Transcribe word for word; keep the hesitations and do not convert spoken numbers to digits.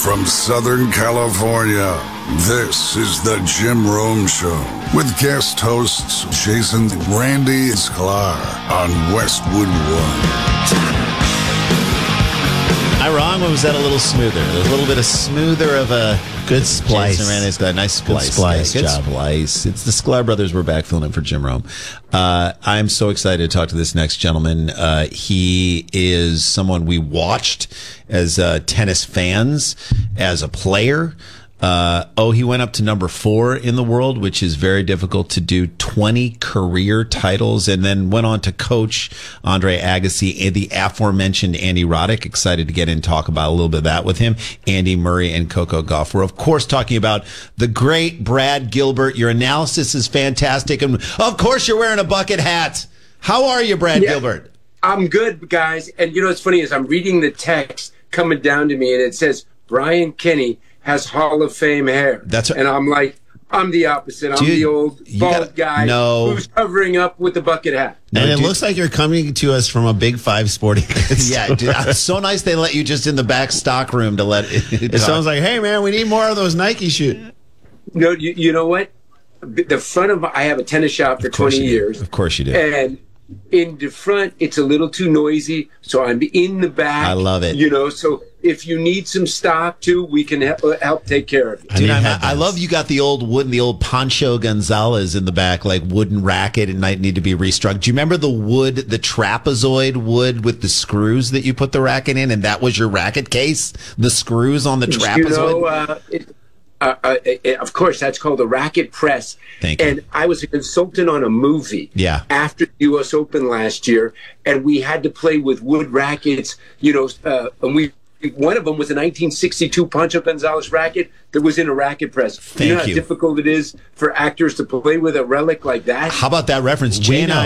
from Southern California, this is the Jim Rome Show with guest hosts Jason Randy Sklar on Westwood One. Am I wrong? Or was that a little smoother? There's a little bit of smoother of a good splice. Jason Randy's got a nice splice. Good splice yeah, good job. Splice. It's the Sklar brothers. We're back filling in for Jim Rome. Uh, I'm so excited to talk to this next gentleman. Uh, he is someone we watched as uh, tennis fans, as a player. Uh, oh, he went up to number four in the world, which is very difficult to do. twenty career titles, and then went on to coach Andre Agassi and the aforementioned Andy Roddick. Excited to get in and talk about a little bit of that with him. Andy Murray and Coco Gauff. We're, of course, talking about the great Brad Gilbert. Your analysis is fantastic. And, of course, you're wearing a bucket hat. How are you, Brad yeah, Gilbert? I'm good, guys. And, you know, what's funny is I'm reading the text coming down to me, and it says, Brian Kenny has Hall of Fame hair. That's what, and I'm like, I'm the opposite. I'm dude, the old bald gotta, guy no. who's covering up with the bucket hat. And no, it dude. looks like you're coming to us from a Big Five sporting goods. Yeah, dude, it's so nice they let you just in the back stock room to let it, it sounds like, hey, man, we need more of those Nike shoes. No, you, you know what? The front of I have a tennis shop for twenty years. Of course you do. And in the front, it's a little too noisy, so I'm in the back. I love it. You know, so if you need some stock too, we can help, help take care of you. Dude, I, I love you got the old wooden, the old Pancho Gonzalez in the back, like wooden racket, and might need to be restruck. Do you remember the wood, the trapezoid wood with the screws that you put the racket in, and that was your racket case? The screws on the trapezoid? You know, uh, it, Uh, uh, it, of course, that's called a racket press. Thank you. And I was a consultant on a movie yeah. after the U S Open last year, and we had to play with wood rackets. You know, uh, and we one of them was a nineteen sixty-two Pancho Gonzalez racket that was in a racket press. Thank you know how you. difficult it is for actors to play with a relic like that? How about that reference? Jay and I